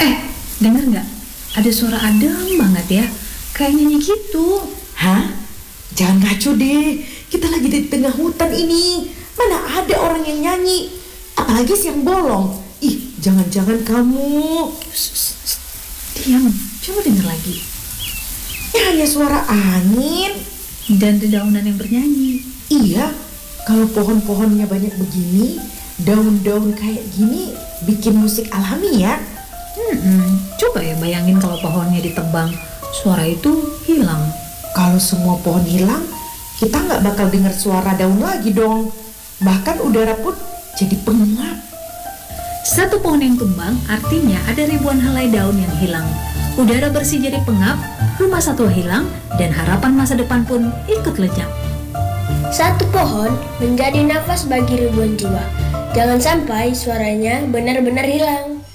Eh, denger nggak? Ada suara adem banget ya, kayak nyanyi gitu. Hah? Jangan ngaco deh, kita lagi di tengah hutan ini. Mana ada orang yang nyanyi, apalagi siang bolong. Ih, jangan-jangan kamu. Diam, coba denger lagi. Ya hanya suara angin. Dan dedaunan yang bernyanyi. Iya, kalau pohon-pohonnya banyak begini, daun-daun kayak gini bikin musik alami ya. Coba ya bayangin kalau pohonnya ditebang, suara itu hilang. Kalau semua pohon hilang, kita nggak bakal dengar suara daun lagi dong. Bahkan udara pun jadi pengap. Satu pohon yang tumbang artinya ada ribuan helai daun yang hilang. Udara bersih jadi pengap, rumah satwa hilang, dan harapan masa depan pun ikut lenyap. Satu pohon menjadi nafas bagi ribuan jiwa. Jangan sampai suaranya benar-benar hilang.